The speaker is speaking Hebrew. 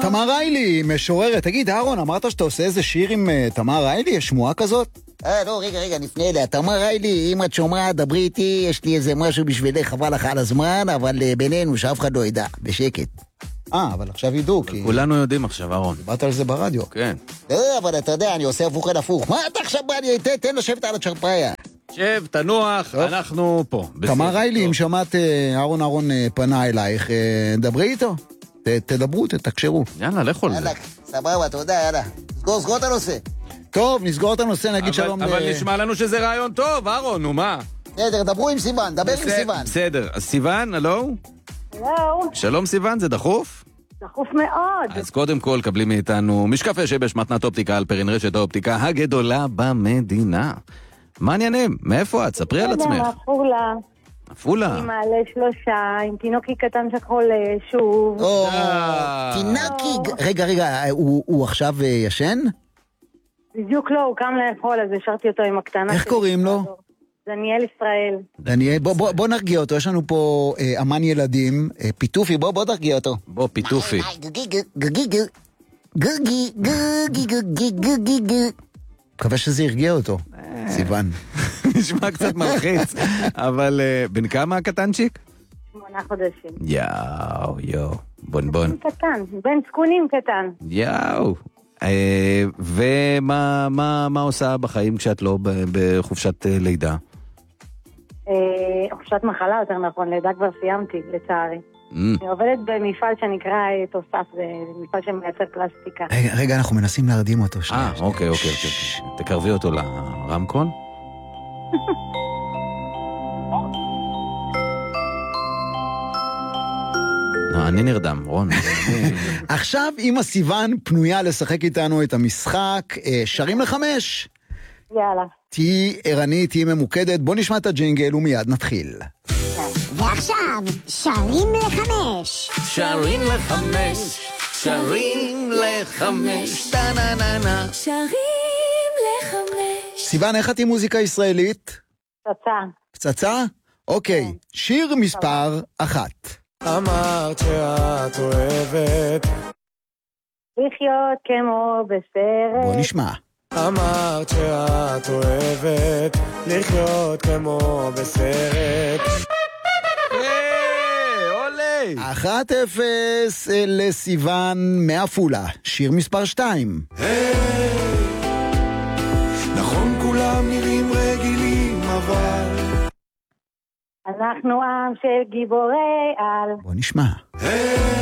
תמר ריילי, משוררת. תגיד, אהרון, אמרת שאתה עושה איזה שיר עם תמר ריילי? יש שמועה כזאת? לא, רגע, נפנה אליה. תמר ריילי, אם את שומעת, דברי איתי, יש לי איזה משהו בשבילך, חבל לך על הזמן, אבל בינינו, שאף אחד לא ידע, בשקט. אבל עכשיו ידעו, כי... כולנו יודעים עכשיו, אהרון. דיברת על זה ברדיו. כן. אבל אתה יודע, אני עושה הפוך. מה אתה עכשיו בא לי? תן לשבת על הצ'רפאיה. שב, תנוח, אנחנו פה. תמר ריילי, אם שמעת, אהרון פנה אלייך, דברי איתו. תדברו, תתקשרו. יאללה, לכו על זה. יאללה, סבבה, תודה, יאללה. סגור את הנושא. טוב, נסגור את הנושא, נגיד שלום. אבל נשמע לנו שזה רעיון טוב, אהרון, נו מה? בסדר, דברו עם סיוון, דבר עם סיוון. בסדר, אז סיוון, הלו? הלו. שלום סיוון, זה דחוף? דחוף מאוד. אז קודם כל קבלים מאיתנו משקפי שבש מתנת אופטיקה על פרין רשת האופטיקה הגדולה במדינה. מה עניינים? מאיפה את? ספרי על עצמך. עפולה. עפולה? עם מעלה 3, עם תינוקי קטן שחולה, שוב. תינוקי, רגע, הוא עכשיו ישן? בדיוק לא, הוא קם לאכול, אז השארתי אותו עם הקטנה. איך קוראים לו? דניאל ישראל. דניאל, בוא נרגיע אותו, יש לנו פה אמן ילדים, פיתופי, בוא נרגיע אותו. בוא, פיתופי. מקווה שזה הרגיע אותו, סיוון. נשמע קצת מלחיץ, אבל בן כמה הקטנצ'יק? 8 חודשים. יאו, בון. קטן, בן זקונים קטן. יאו. ומה עושה בחיים כשאת לא בחופשת לידה? חופשת מחלה, יותר נכון, לידה כבר סיימתי, לצערי. אני עובדת במפעל שנקרא תוסף, זה מפעל שמייצר פלסטיקה. רגע, אנחנו מנסים להרדים אותו. אוקיי. תקרבי אותו לרמקול. אני נרדם, רון. עכשיו אמא סיוון פנויה לשחק איתנו את המשחק שרים ל5. יאללה. תהי ערנית, תהי ממוקדת, בוא נשמע את הג'ינגל ומיד נתחיל. ועכשיו, שרים ל5. שרים ל5, שרים ל5, טה-נה-נה-נה. שרים ל5. סיוון, איך את עם מוזיקה ישראלית? פצצה? אוקיי, שיר מספר 1. אמרת שאת אוהבת לחיות כמו בסרט. בוא נשמע. אמרת שאת אוהבת לחיות כמו בסרט. 1-0 לסיוון מעפולה. שיר מספר 2. נכון כולם נראים רגילים אבל אנחנו עם של גיבורי על. בוא נשמע.